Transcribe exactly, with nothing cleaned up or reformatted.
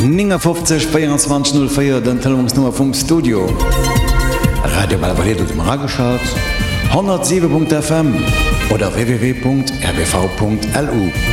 fünfzig vierundzwanzig null vier den Telefonsnummer vom Studio. Radio Balvalier dem Rageschaut, hundertsieben Punkt F M oder w w w Punkt r b v Punkt l u.